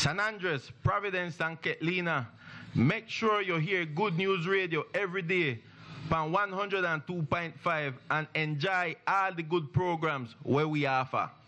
San Andres, Providence, and Ketlina. Make sure you hear Good News Radio every day on 102.5 and enjoy all the good programs where we offer.